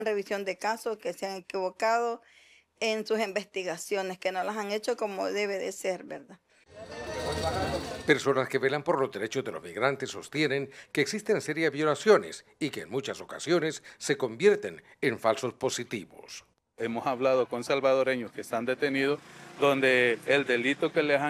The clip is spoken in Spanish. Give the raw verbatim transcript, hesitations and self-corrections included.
revisión de casos, que se han equivocado en sus investigaciones, que no las han hecho como debe de ser, ¿verdad? Personas que velan por los derechos de los migrantes sostienen que existen serias violaciones y que en muchas ocasiones se convierten en falsos positivos. Hemos hablado con salvadoreños que están detenidos, donde el delito que les han